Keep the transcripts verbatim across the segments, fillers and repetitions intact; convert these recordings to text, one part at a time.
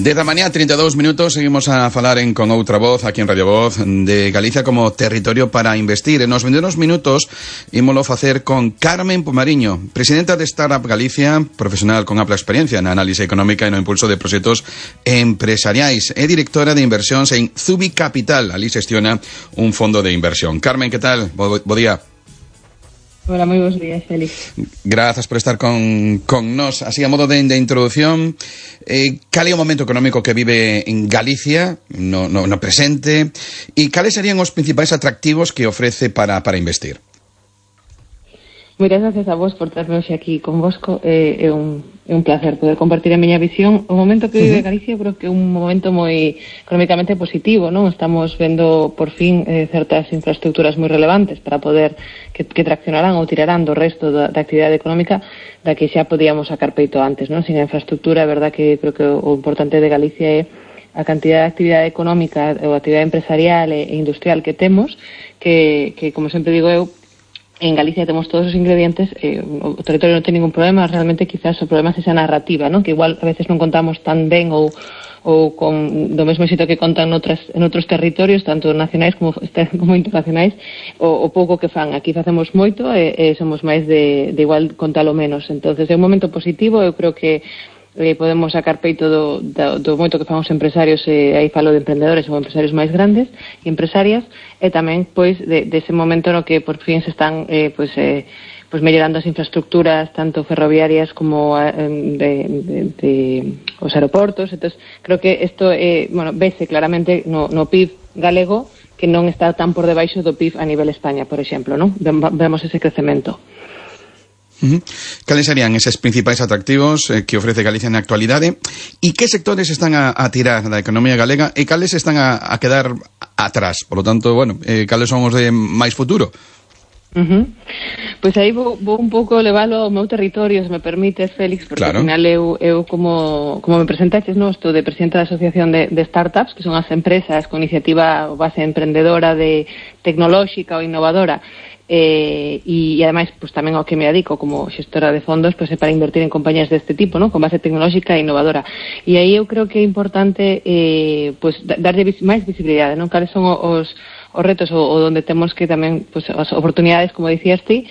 Desde a mañá, trinta e dous minutos, seguimos a falar en Con Outra Voz, aquí en Radio Voz, de Galicia como territorio para investir. En nos vindeiros minutos, ímolo facer con Carmen Pomariño, presidenta de Startup Galicia, profesional con ampla experiencia na análise económica e no impulso de proxectos empresariais. É directora de inversións en Zubi Capital, ali xestiona un fondo de inversión. Carmen, que tal? Bo, bo día. Hola, moi bons días, Félix. Grazas por estar con, con nos. Así, a modo de, de introducción, eh, cal é o momento económico que vive en Galicia, no, no, no presente, e cales serían os principais atractivos que ofrece para, para investir? Moitas gracias a vos por traerme hoxe aquí convosco. Eh, é, un, é un placer poder compartir a miña visión. O momento que vive Galicia creo que é un momento moi económicamente positivo, non? Estamos vendo por fin eh, certas infraestructuras moi relevantes para poder que, que traccionarán ou tirarán do resto da, da actividade económica da que xa podíamos sacar peito antes, non? Sin a infraestructura, é verdad que creo que o, o importante de Galicia é a cantidad de actividade económica ou actividade empresarial e, e industrial que temos, que, que como sempre digo eu, en Galicia temos todos os ingredientes, eh, o territorio non ten ningún problema, realmente quizás o problema é esa narrativa, ¿no? Que igual a veces non contamos tan ben ou, ou con do mesmo xeito que contan noutras, en outros territorios, tanto nacionais como, como internacionais, o, o pouco que fan. Aquí facemos moito e, e somos máis de, de igual contalo menos. Entonces é un momento positivo, eu creo que eh, podemos sacar peito do, do, do moito que fan os empresarios, e aí falo de emprendedores ou empresarios máis grandes e empresarias, e tamén pois de, de ese momento no que por fin se están eh, pois, eh, pois mellorando as infraestructuras tanto ferroviarias como eh, de, de, de os aeroportos. Entonces creo que isto eh, bueno, vese claramente no, no P I B galego, que non está tan por debaixo do P I B a nivel España, por exemplo, non? Vemos ese crecemento. Uh-huh. Cales serían eses principais atractivos eh, que ofrece Galicia na actualidade, e que sectores están a, a tirar da economía galega e cales están a, a quedar atrás? Por lo tanto, bueno, eh, cales son os de máis futuro? Uh-huh. Pois aí vou, vou un pouco leválo ao meu territorio, se me permites, Félix, porque claro, ao final eu, eu como, como me presentaches, no, estou de presidenta da Asociación de, de Startups, que son as empresas con iniciativa ou base emprendedora de tecnolóxica ou innovadora. Eh, e, e ademais pues, tamén ao que me dedico como xestora de fondos pues, é para invertir en compañías deste tipo, ¿no? Con base tecnolóxica e innovadora, e aí eu creo que é importante eh, pues, darlle vis máis visibilidade, ¿no? Cales son os, os retos ou, ou onde temos que tamén pues, as oportunidades, como dicías ti.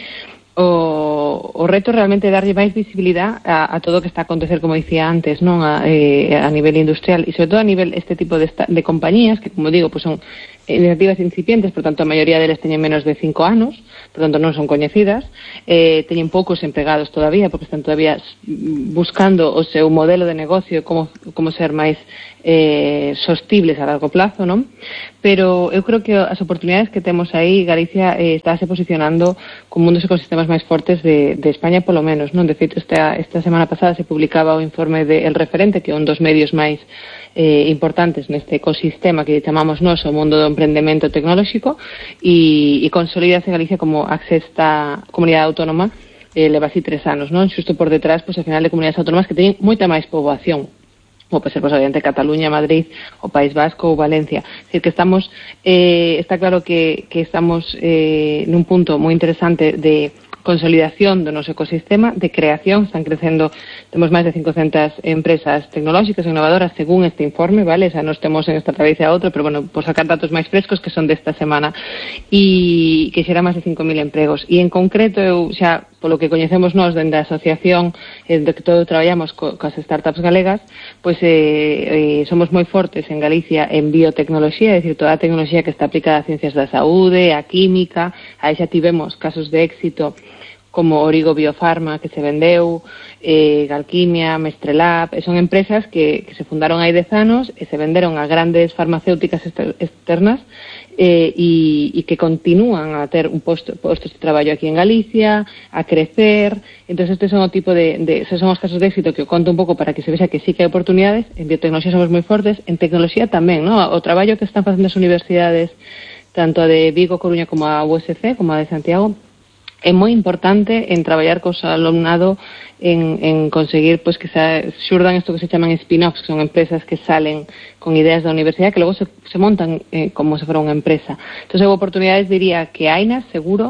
O, o reto realmente é darlle máis visibilidade a, a todo o que está a acontecer, como dicía antes, non a, eh, a nivel industrial e sobre todo a nivel este tipo de, esta, de compañías que, como digo, pues son iniciativas incipientes, por tanto a maioría deles teñen menos de cinco anos, por tanto non son coñecidas, eh, teñen poucos empregados todavía porque están todavía buscando o seu modelo de negocio, como, como ser máis eh, sostibles a largo plazo, non? Pero eu creo que as oportunidades que temos aí, Galicia eh, estáse posicionando como un dos ecosistemas máis fortes de, de España, polo menos, non? De feito, esta, esta semana pasada se publicaba o informe de El Referente, que é un dos medios máis eh, importantes neste ecosistema que chamamos nós o mundo do emprendemento tecnolóxico, e, e consolídase Galicia como a sexta comunidade autónoma, eh, leva así tres anos, non? Xusto por detrás, pois, al final, de comunidades autónomas que teñen moita máis poboación, como pode ser, pues, obviamente, Cataluña, Madrid, o País Vasco ou Valencia. Es decir, que estamos, eh, está claro que, que estamos eh, nun punto moi interesante de consolidación do noso ecosistema, de creación. Están crecendo, temos máis de cincocentas empresas tecnolóxicas e innovadoras según este informe, vale? O sea, nos temos en esta través a outro, pero bueno, por sacar datos máis frescos que son desta semana, e que xera máis de cinco mil empregos. E en concreto, eu xa, polo que coñecemos nós dende a asociación eh, de que todo traballamos co, coas startups galegas, pois eh, eh, somos moi fortes en Galicia en biotecnoloxía, é dicir, toda a tecnoloxía que está aplicada a ciencias da saúde, a química. Aí xa tivemos casos de éxito como Origo Biofarma, que se vendeu, eh, Galquimia, Mestrelab, e son empresas que, que se fundaron hai dez anos e se venderon a grandes farmacéuticas externas, eh, e, e que continúan a ter un posto, postos de traballo aquí en Galicia, a crecer. Entón, estes son o tipo de, de esos son os casos de éxito que eu conto un pouco para que se vexa que sí que hai oportunidades. En biotecnoloxía somos moi fortes, en tecnoloxía tamén, ¿no? O traballo que están facendo as universidades, tanto a de Vigo, Coruña, como a U S C, como a de Santiago, é moi importante en traballar cos alumnado en, en conseguir pues, que se xurdan isto que se chaman spin-offs, que son empresas que salen con ideas da universidade que logo se, se montan eh, como se fora unha empresa. Entón, houve oportunidades, diría, que hainas, seguro,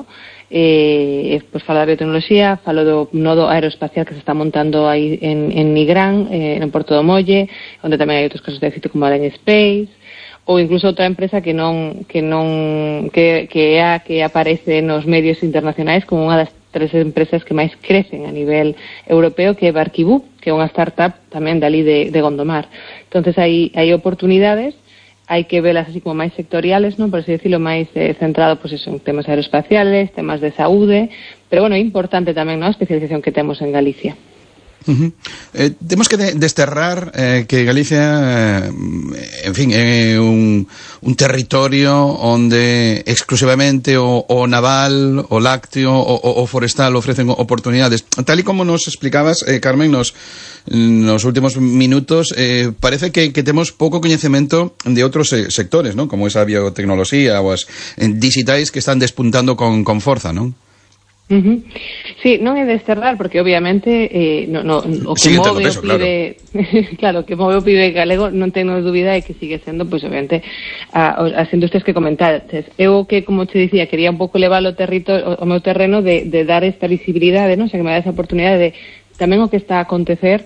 eh, pues falo da biotecnoloxía, falo do nodo aeroespacial que se está montando aí en, en Nigrán, eh, en Porto do Molle, onde tamén hai outros casos de éxito como Allen Space, ou incluso outra empresa que non que non que, que é a que aparece nos medios internacionais como unha das tres empresas que máis crecen a nivel europeo, que é Barquibú, que é unha startup tamén dali de, de Gondomar. Entonces hai, hai oportunidades, hai que velas así como máis sectoriales, non, por así decirlo, máis eh, centrado pues eso, en temas aeroespaciales, temas de saúde, pero bueno, é importante tamén, non, a especialización que temos en Galicia. Uh-huh. Eh, temos que de, desterrar eh, que Galicia, eh, en fin, é un, un territorio onde exclusivamente o, o naval, o lácteo, o, o forestal ofrecen oportunidades. Tal y como nos explicabas, eh, Carmen, nos, nos últimos minutos, eh, parece que, que temos pouco coñecemento de outros eh, sectores, ¿no? Como esa biotecnoloxía ou as eh, digitais que están despuntando con, con forza, non? Uh-huh. Sí, non é desterrar, porque obviamente eh, no, no, o que move o pibe, claro. claro, que move o pibe galego non tenho dúbida de que sigue sendo, pois pues, obviamente a, as industrias que comentaste. Eu que, como te dicía, quería un pouco levar o territorio, o meu terreno de, de dar esta visibilidade, non? O sea, que me dá esa oportunidade de tamén o que está a acontecer.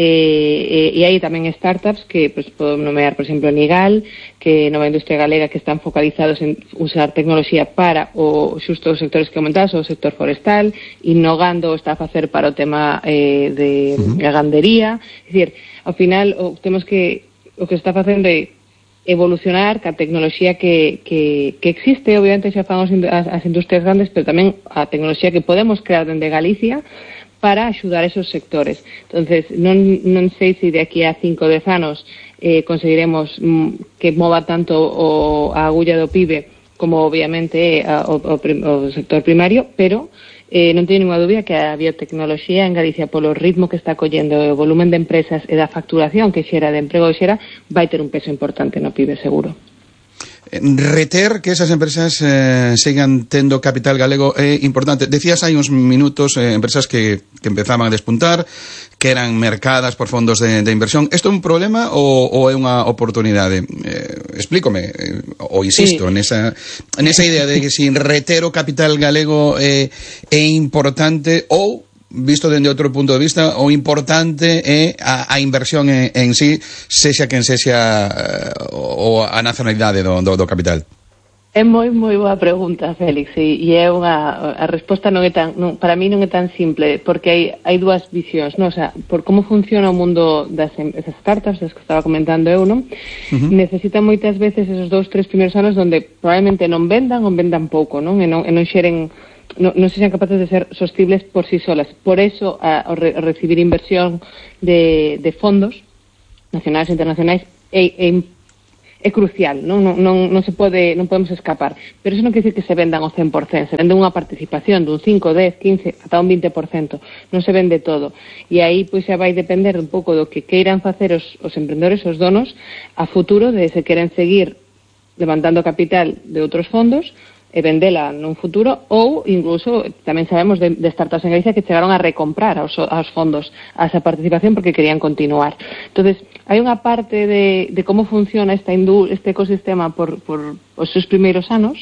Eh, e, e hai tamén startups que pues, podo nomear, por exemplo, Nigal, que nova industria galega que están focalizados en usar tecnoloxía para o xusto os sectores que comentabas, o sector forestal, Innogando está a facer para o tema eh, de uh-huh. gandería. É dicir, ao final o temos que o que se está facendo é evolucionar ca tecnoloxía que, que, que existe, obviamente xa fan as, as industrias grandes, pero tamén a tecnoloxía que podemos crear dende Galicia para axudar esos sectores. Entonces, non, non sei se de aquí a cinco ou dez anos eh, conseguiremos mm, que mova tanto o, a agulla do P I B como obviamente a, o, o, o sector primario, pero eh, non teño ninguna dúbida que a biotecnoloxía en Galicia, polo ritmo que está collendo o volumen de empresas e da facturación que xera, de emprego que xera, vai ter un peso importante no P I B seguro. Reter que esas empresas eh, sigan tendo capital galego é importante. Decías hai uns minutos eh, empresas que, que empezaban a despuntar, que eran mercadas por fondos de, de inversión. Isto é un problema ou, ou é unha oportunidade? Eh, explícome, eh, ou insisto, sí. nesa, nesa idea de que si reter o capital galego é, é importante ou visto dende outro punto de vista, o importante é a, a inversión en, en sí, sexa quen sexa uh, o a nacionalidade do, do, do capital. É moi moi boa pregunta, Félix, e, e é unha a resposta non é tan non, para mí non é tan simple, porque hai hai dúas visións, non? O sea, por como funciona o mundo das esas startups, das que estaba comentando eu, non? Uh-huh. Necesitan moitas veces esos dous, tres primeiros anos onde probablemente non vendan ou vendan pouco, non? E non, e non xeren No, non sexan capaces de ser sostibles por sí solas. Por eso, a, a, re, a recibir inversión de, de fondos nacionais e internacionais é, é, é crucial, non? Non, non, non se pode, non podemos escapar. Pero eso non quer dizer que se vendan o cen por cento, se vende unha participación dun cinco, dez, quince, ata un vinte por cento. Non se vende todo. E aí pois xa vai depender un pouco do que queiran facer os, os emprendedores, os donos, a futuro, de se queren seguir levantando capital de outros fondos e vendela nun futuro, ou incluso tamén sabemos de, de startups en Galicia que chegaron a recomprar aos, aos fondos a esa participación porque querían continuar. Entonces, hai unha parte de, de como funciona esta indú, este ecosistema por, por os seus primeiros anos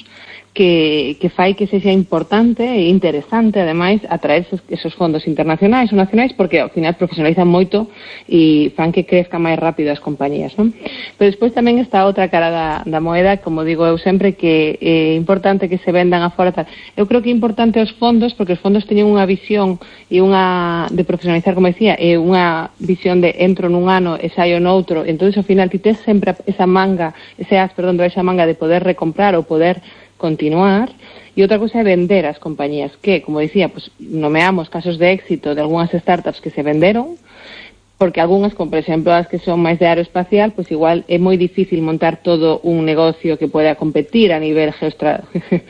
que, que fai que sexa importante e interesante, ademais, atraer esos, esos fondos internacionais ou nacionais, porque ao final profesionalizan moito e fan que crezca máis rápido as compañías, non? Pero despois tamén está outra cara da, da moeda, como digo eu sempre, que é importante que se vendan afora tal. Eu creo que é importante os fondos, porque os fondos teñen unha visión e unha de profesionalizar, como decía, e unha visión de entro nun ano e saio noutro, entón ao final ti tes sempre esa manga, ese as, perdón, esa manga de poder recomprar ou poder continuar, e outra cosa é vender as compañías, que, como dicía, pues, nomeamos casos de éxito de algunhas startups que se venderon, porque algunhas, como por exemplo as que son máis de aeroespacial, pues igual é moi difícil montar todo un negocio que poda competir a nivel geostra...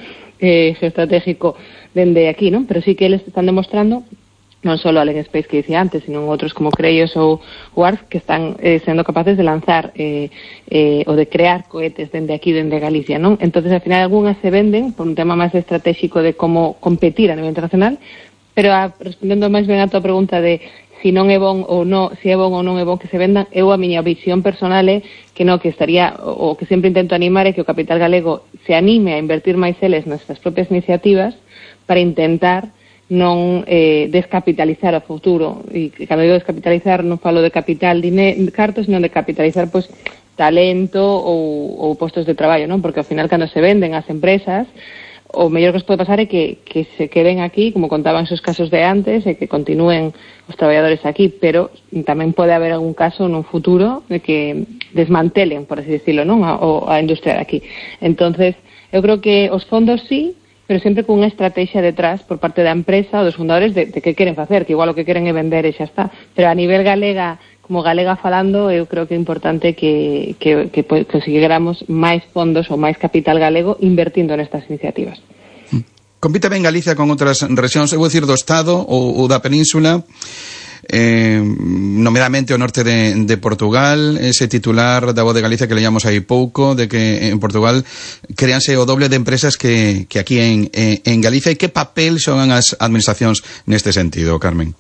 eh, geoestratégico dende aquí, non? Pero sí que eles están demostrando non só Allen Space que dicía antes, sino outros como Creios ou A R F que están eh, sendo capaces de lanzar eh, eh, ou de crear cohetes dende aquí, dende Galicia, non? Entonces, al final, algunhas se venden por un tema máis estratégico de como competir a nivel internacional, pero a, respondendo máis ben a tua pregunta de si non é bon ou non, se é bon ou non é bon que se vendan. Eu a miña visión personal é que non, que estaría, o que sempre intento animar é que o capital galego se anime a invertir máis eles nestas propias iniciativas para intentar non eh, descapitalizar o futuro. E cando digo descapitalizar non falo de capital, dine, cartos, non de capitalizar pois talento ou, ou postos de traballo, non? Porque ao final cando se venden as empresas, o mellor que os pode pasar é que, que se queden aquí, como contaban esos casos de antes, e que continúen os traballadores aquí, pero tamén pode haber algún caso nun futuro de que desmantelen, por así decirlo, non, a, a industria de aquí. Entonces, eu creo que os fondos sí, pero sempre con unha estrategia detrás por parte da empresa ou dos fundadores de, de que queren facer, que igual o que queren é vender e xa está. Pero a nivel galega, como galega falando, eu creo que é importante que, que, que conseguiramos máis fondos ou máis capital galego invertindo nestas iniciativas. Compite ben Galicia con outras rexións, eu vou dicir do Estado ou, ou da Península, eh, nomeadamente o norte de, de Portugal, ese titular da Voz de Galicia que leíamos aí pouco, de que en Portugal créanse o doble de empresas que, que aquí en, en Galicia. E que papel xogan as administracións neste sentido, Carmen?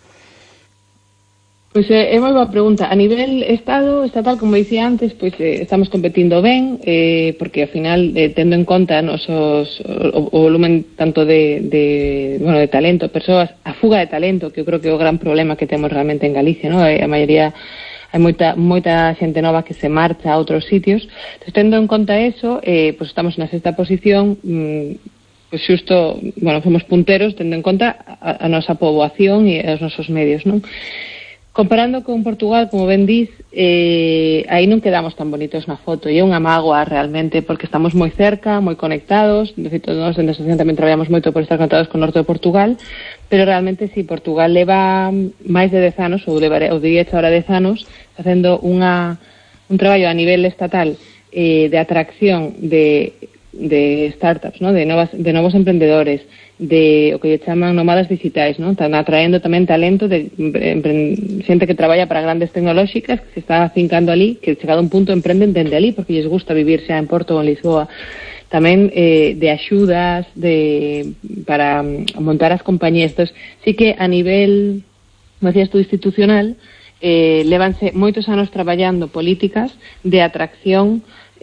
Pois é, é moi boa pregunta. A nivel Estado, estatal, como dicía antes, pois eh, estamos competindo ben, eh, porque ao final, eh, tendo en conta nosos, o, o volumen tanto de, de, bueno, de talento, persoas, a fuga de talento, que eu creo que é o gran problema que temos realmente en Galicia, ¿no? A maioría, hai moita, moita xente nova que se marcha a outros sitios. Entón, tendo en conta eso, eh, pois estamos na sexta posición, mm, pois xusto, bueno, somos punteros, tendo en conta a, a nosa poboación e os nosos medios, non? Comparando con Portugal, como ben dís, eh, aí non quedamos tan bonitos na foto, e é unha mágoa realmente, porque estamos moi cerca, moi conectados. De feito, nós en asociación tamén traballamos moito por estar conectados con o norte de Portugal, pero realmente si Portugal leva máis de dez anos, ou, leva, ou diría ahora dez anos, facendo unha, un traballo a nivel estatal eh, de atracción de, de startups, ¿no? de, novas, de novos emprendedores, de o que lle chaman nómadas digitais, non? Están atraendo tamén talento de xente que traballa para grandes tecnolóxicas que se está afincando ali, que chegado a un punto emprenden dende ali porque lles gusta vivir xa en Porto ou en Lisboa. Tamén eh, de axudas de, para montar as compañías. Entón, sí que a nivel, como decías tú, institucional, eh, levanse moitos anos traballando políticas de atracción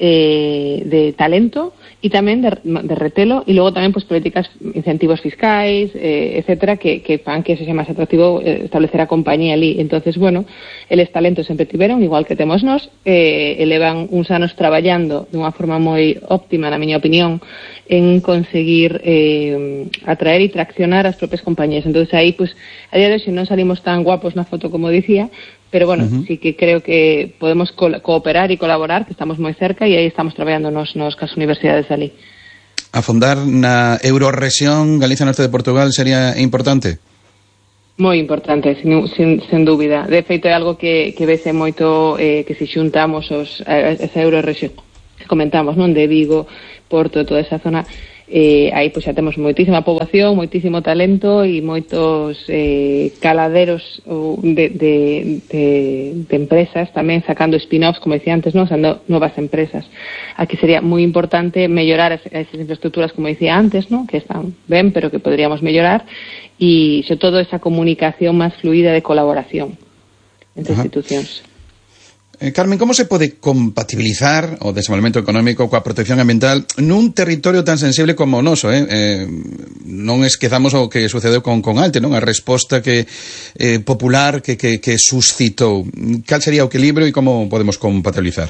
eh, de talento e tamén de, de retelo, e logo tamén pues, políticas, incentivos fiscais, eh, etcétera, que, que fan que se sea máis atractivo eh, establecer a compañía ali. Entonces, bueno, eles talentos sempre tiveron, igual que temos nós, eh, elevan uns anos traballando dunha forma moi óptima, na miña opinión, en conseguir eh, atraer e traccionar as propias compañías. Entonces, aí, pues, a día de hoxe non salimos tan guapos na foto como dicía, pero bueno, uh-huh. sí que creo que podemos co- cooperar e colaborar, que estamos moi cerca e aí estamos traballando nos, nos cas universidades ali. Afondar na Eurorrexión Galicia Norte de Portugal sería importante? Moi importante, sin, sin, sin dúbida. De feito é algo que, que vese moito eh, que se xuntamos os, a, a esa Eurorrexión que comentamos, non? De Vigo, Porto, toda esa zona. Eh, aí pois xa temos moitísima poboación, moitísimo talento e moitos eh, caladeros de, de, de, de empresas tamén sacando spin-offs, como decía antes, non? Sendo novas empresas. Aquí sería moi importante mellorar as, esas infraestructuras, como decía antes, non? Que están ben, pero que podríamos mellorar, e sobre todo esa comunicación máis fluida de colaboración entre Ajá. institucións. Eh, Carmen, como se pode compatibilizar o desenvolvemento económico coa protección ambiental nun territorio tan sensible como o noso? Eh? Eh, non esquezamos o que sucedeu con, con Alte, non? A resposta que eh, popular que, que, que suscitou. Cal sería o equilibrio e como podemos compatibilizar?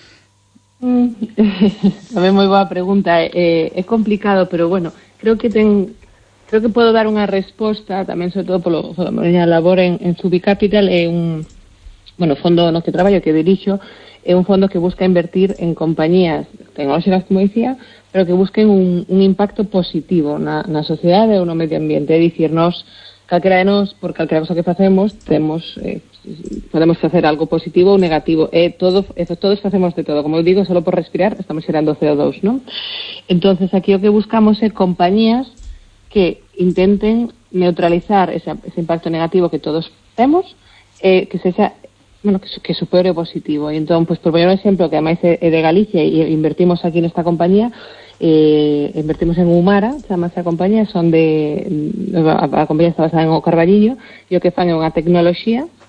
Mm, a ver, moi boa pregunta. Eh, é complicado, pero bueno, creo que ten... Creo que podo dar unha resposta tamén, sobre todo polo, polo miña labor en, en Subicapital. É un... Bueno, o fondo no que traballo, que dirixo, é un fondo que busca invertir en compañías tecnolóxicas, como dicía, pero que busquen un, un impacto positivo na, na sociedade ou no medio ambiente. É dicir, nós, calquera de nós, por calquera cosa que facemos, temos, eh, podemos facer algo positivo ou negativo. É todo, é, todos facemos de todo. Como eu digo, solo por respirar estamos xerando C O dos, non? Entonces, aquí o que buscamos é compañías que intenten neutralizar ese, ese impacto negativo que todos temos, eh, que sexa bueno, que, que supere o positivo. E entón, pues, por poñer un exemplo que ademais é de Galicia e invertimos aquí nesta compañía, eh, invertimos en Umara, chamase a compañía, son de a, a compañía está basada en o Carballiño, e o que fan é unha tecnoloxía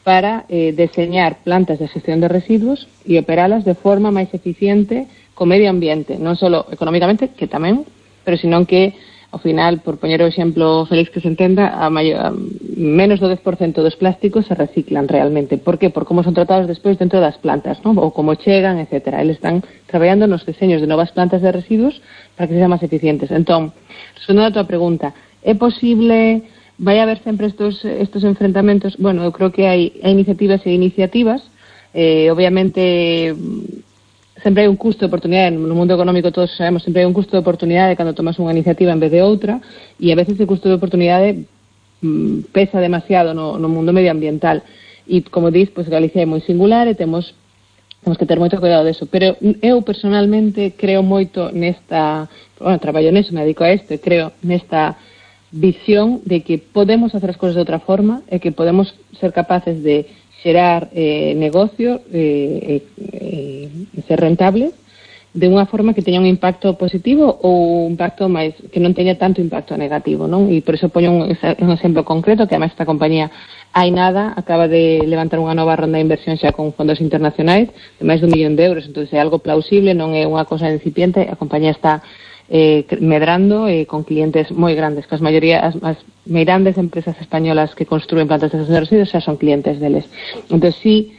para eh, deseñar plantas de gestión de residuos e operalas de forma máis eficiente co medio ambiente, non só económicamente, que tamén, pero senón que, ao final, por poñer o exemplo, Félix, que se entenda, a, mayor, a menos do dez por cento dos plásticos se reciclan realmente. Por que? Por como son tratados despois dentro das plantas, ¿no? Ou como chegan, etcétera. Eles están traballando nos diseños de novas plantas de residuos para que sean máis eficientes. Entón, respondendo a tua pregunta, é posible, vai haber sempre estos, estos enfrentamentos? Bueno, eu creo que hai, hai iniciativas e iniciativas, eh, obviamente sempre hai un custo de oportunidade, no mundo económico todos sabemos, sempre hai un custo de oportunidade cando tomas unha iniciativa en vez de outra, e a veces o custo de oportunidade mm, pesa demasiado no, no mundo medioambiental, e como dis, pues, Galicia é moi singular e temos temos que ter moito cuidado deso, pero eu personalmente creo moito nesta, bueno, traballo neso, me dedico a isto, e creo nesta visión de que podemos hacer as cousas de outra forma e que podemos ser capaces de xerar eh, negocio e eh, eh, eh, ser rentable de unha forma que teña un impacto positivo ou un impacto máis que non teña tanto impacto negativo, non? E por iso poño un, un exemplo concreto que además esta compañía hai nada, acaba de levantar unha nova ronda de inversión xa con fondos internacionais de máis dun millón de euros, entón é algo plausible, non é unha cosa incipiente, a compañía está eh, medrando eh, con clientes moi grandes, que as maioría, as, as grandes empresas españolas que construen plantas de gestión de residuos xa son clientes deles. Entón, sí,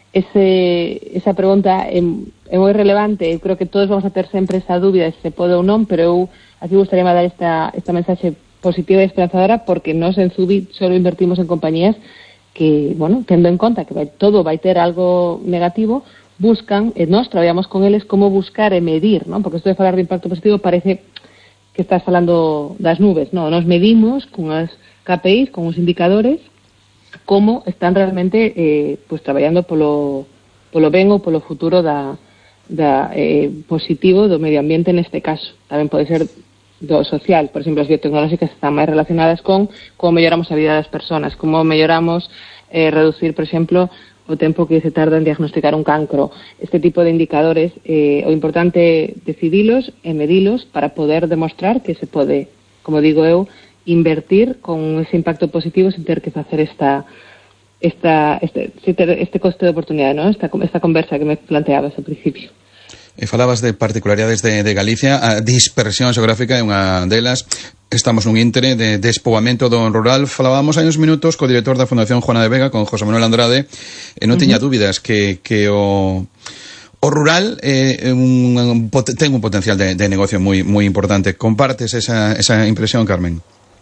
ese, esa pregunta é, é moi relevante, eu creo que todos vamos a ter sempre esa dúbida se se pode ou non, pero eu aquí gustaría dar esta, esta mensaxe positiva e esperanzadora, porque nós en Zubi só invertimos en compañías que, bueno, tendo en conta que vai, todo vai ter algo negativo, buscan, e nós traballamos con eles como buscar e medir, non? Porque isto de falar de impacto positivo parece que estás falando das nubes, non? Nos medimos con as K P Is, con os indicadores, como están realmente eh, pues, traballando polo, polo ben ou polo futuro da, da eh, positivo do medio ambiente neste caso. Tamén pode ser do social, por exemplo, as biotecnolóxicas están máis relacionadas con como melloramos a vida das persoas, como melloramos eh, reducir, por exemplo, o tempo que se tarda en diagnosticar un cancro. Este tipo de indicadores, eh, o importante é decidilos e medilos para poder demostrar que se pode, como digo eu, invertir con ese impacto positivo sin ter que facer esta esta este, este coste de oportunidade, ¿no? Esta, esta conversa que me planteabas ao principio. E falabas de particularidades de, de Galicia, a dispersión xeográfica é unha delas. Estamos nun íntere de despoboamento do rural. Falábamos hai uns minutos co director da Fundación Juana de Vega, con José Manuel Andrade, e non uh-huh. tiña dúbidas que, que o, o rural eh, un, un, ten un potencial de, de negocio moi, moi importante. Compartes esa, esa impresión, Carmen?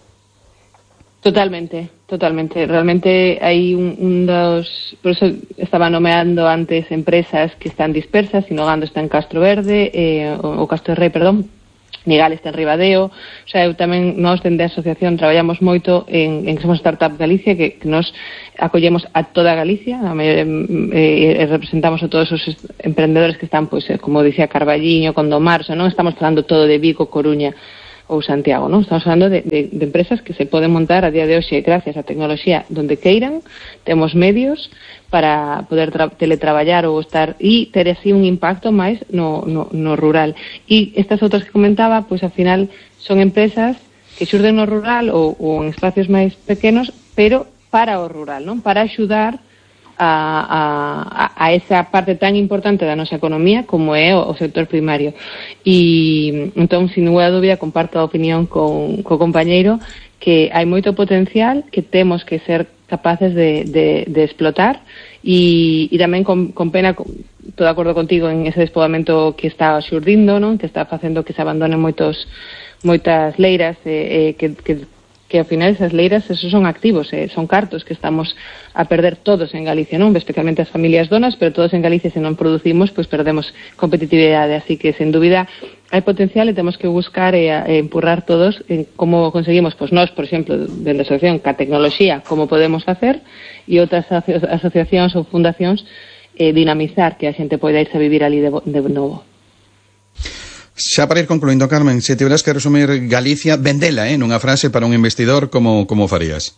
Totalmente, totalmente. Realmente hai un, un dos... Por eso estaba nomeando antes empresas que están dispersas, Sinogando está en Castro Verde, eh, o, o Castro Rei, perdón, Nigal está en Ribadeo. O sea, eu tamén, nós dende a asociación traballamos moito en, en que somos Startup Galicia, que, que nos acollemos a toda Galicia, a, eh, eh, representamos a todos os emprendedores que están, pois, eh, como dicía Carballiño, Condomar, o sea, non estamos falando todo de Vigo, Coruña ou Santiago, non? Estamos falando de, de, de empresas que se poden montar a día de hoxe gracias á tecnoloxía donde queiran, temos medios para poder teletraballar ou estar e ter así un impacto máis no, no, no rural. E estas outras que comentaba, pois ao final son empresas que xurden no rural ou, ou en espacios máis pequenos, pero para o rural, non? Para axudar A, a, a esa parte tan importante da nosa economía como é o, o sector primario. E entón, sin ninguna dúbida, comparto a opinión con co compañeiro que hai moito potencial que temos que ser capaces de, de, de explotar e, e tamén con, con pena, con, todo de acordo contigo en ese despoboamento que está xurdindo, non? Que está facendo que se abandonen moitos moitas leiras eh, eh, que, que que ao final esas leiras, esos son activos, eh, son cartos que estamos a perder todos en Galicia, non? Especialmente as familias donas, pero todos en Galicia, se non producimos, pois perdemos competitividade, así que, sen dúbida, hai potencial e temos que buscar e, e empurrar todos en como conseguimos, pois nós, por exemplo, dende a asociación, ca tecnoloxía, como podemos facer, e outras aso asociacións ou fundacións eh, dinamizar que a xente poida irse a vivir ali de, de novo. Xa para ir concluindo, Carmen, se tiveras que resumir Galicia, vendela, eh, nunha frase para un investidor, como, como farías?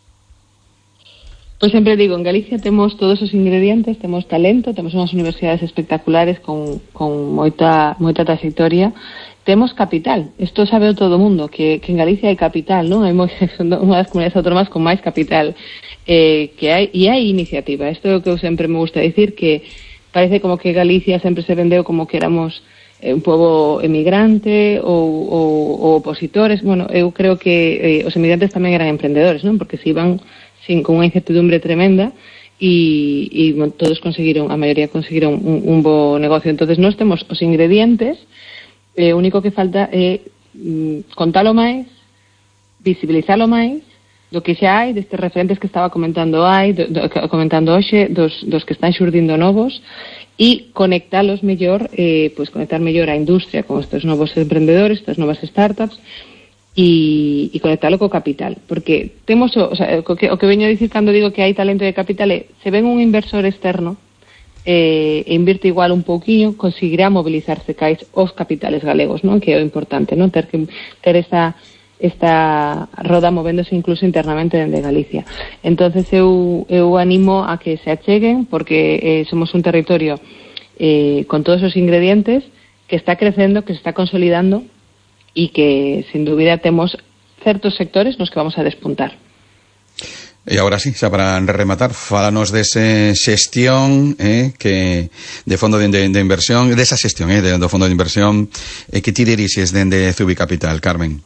Pois sempre digo, en Galicia temos todos os ingredientes, temos talento, temos unhas universidades espectaculares con, con moita, moita trayectoria, temos capital. Isto sabe todo o mundo, que, que en Galicia hai capital, non? Hai moi, son unha das comunidades autónomas con máis capital. eh, que hai, e hai iniciativa. Isto é o que eu sempre me gusta dicir, que parece como que Galicia sempre se vendeu como que éramos eh, un pobo emigrante ou, ou, ou opositores. Bueno, eu creo que eh, os emigrantes tamén eran emprendedores, non? Porque se iban sin, con unha incertidumbre tremenda e, e bueno, todos conseguiron, a maioría conseguiron un, un bo negocio. Entonces nós temos os ingredientes, eh, o único que falta é mm, contalo máis, visibilizalo máis do que xa hai, destes referentes que estaba comentando hai, do, do, comentando hoxe, dos, dos que están xurdindo novos, e conectalos mellor, eh, pues conectar mellor a industria con estes novos emprendedores, estas novas startups, e, e conectalo co capital, porque temos o, o, sea, o, que, o que veño a dicir cando digo que hai talento de capital é, se ven un inversor externo eh, e invirte igual un pouquiño, conseguirá mobilizarse cais os capitales galegos, non? Que é o importante, non? Ter que ter esa esta roda movéndose incluso internamente dende Galicia. Entonces eu, eu animo a que se acheguen, porque eh, somos un territorio eh, con todos os ingredientes, que está crecendo, que se está consolidando e que, sin dúbida, temos certos sectores nos que vamos a despuntar. E agora sí, xa para rematar, fálanos dese xestión eh, que de fondo de, de, de inversión, desa xestión eh, de, do fondo de inversión eh, que ti dirixes dende Zubi Capital, Carmen.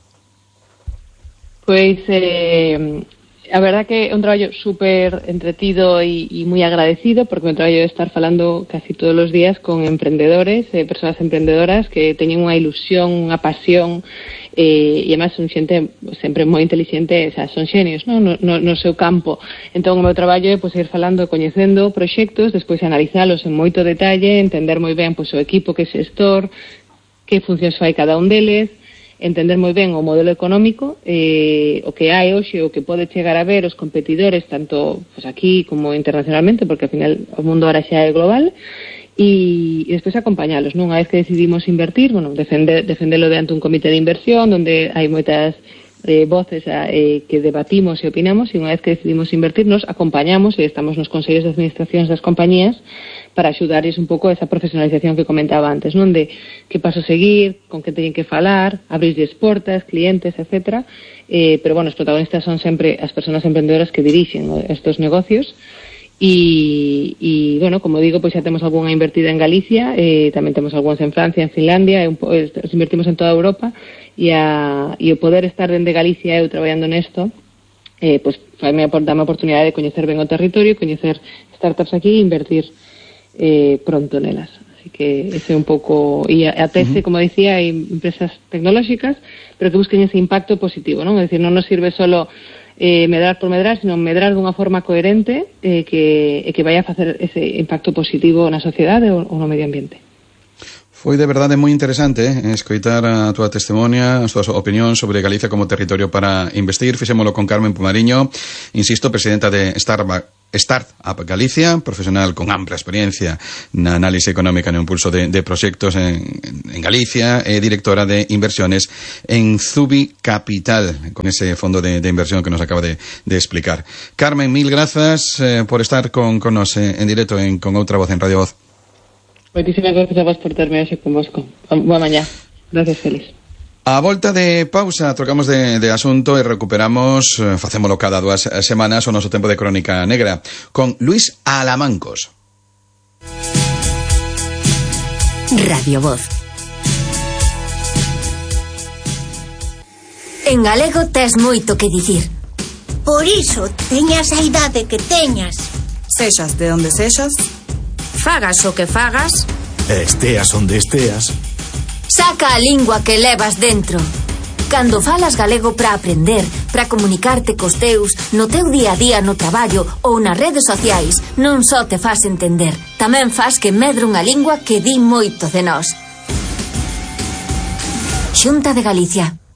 Pois, eh, a verdad que é un traballo super entretido e, e moi agradecido, porque o traballo de estar falando casi todos os días con emprendedores, eh, persoas emprendedoras que teñen unha ilusión, unha pasión, eh, e además son xente sempre moi inteligente, o sea, son xenios, no? No, no, no seu campo. Entón o meu traballo é pois, ir falando, coñecendo proxectos, despois analizalos en moito detalle, entender moi ben pois, o equipo que é xestor, que funcións fai cada un deles, entender moi ben o modelo económico, eh, o que hai hoxe, o que pode chegar a ver os competidores, tanto pues, aquí como internacionalmente, porque ao final o mundo ahora xa é global, e, e despois acompañalos, non? Unha vez que decidimos invertir, bueno, defender, defendelo diante un comité de inversión, onde hai moitas eh, voces eh, que debatimos e opinamos, e unha vez que decidimos invertir, nos acompañamos e estamos nos consellos de administracións das compañías para axudarles un pouco a esa profesionalización que comentaba antes, non? De que paso seguir, con que teñen que falar, abrirlles portas, clientes, etcétera. Eh, pero, bueno, os protagonistas son sempre as persoas emprendedoras que dirixen, ¿no?, estos negocios. E, e, bueno, como digo, pois xa temos algunha invertida en Galicia, eh, tamén temos algúns en Francia, en Finlandia, e un po, eh, invertimos en toda Europa, e, a, e o poder estar dende Galicia eu traballando nesto, eh, pois, dame a oportunidade de coñecer ben o territorio, coñecer startups aquí e invertir Eh, pronto nelas. Así que ese é un pouco, e a, a tese, uh-huh. como dicía, hai empresas tecnolóxicas, pero que busquen ese impacto positivo, non? É dicir, non nos sirve solo eh, medrar por medrar, sino medrar dunha forma coherente eh, que, eh, que vai a facer ese impacto positivo na sociedade ou, ou no medio ambiente. Foi de verdade moi interesante eh, escoitar a túa testemunha, as túas opinións sobre Galicia como territorio para investir. Fixémolo con Carmen Pumariño, insisto, presidenta de Startup Startup Galicia, profesional con ampla experiencia na análise económica no impulso de, de proxectos en, en Galicia, e directora de inversiones en Zubi Capital, con ese fondo de, de inversión que nos acaba de, de explicar. Carmen, mil grazas eh, por estar con, con nos eh, en directo en, con Outra Voz en Radio Voz. Moitísimas gracias a vos por terme hoxe con vosco. Boa mañá. Gracias, Félix. A volta de pausa, trocamos de, de asunto e recuperamos, eh, facémolo cada dúas semanas, o noso tempo de Crónica Negra, con Luis Alamancos. Radio Voz. En galego tes moito que dicir. Por iso, teñas a idade que teñas. Sexas de onde sexas, fagas o que fagas, esteas onde esteas, saca a lingua que levas dentro. Cando falas galego para aprender, para comunicarte cos teus, no teu día a día no traballo ou nas redes sociais, non só te fas entender, tamén fas que medre unha lingua que di moito de nós. Xunta de Galicia.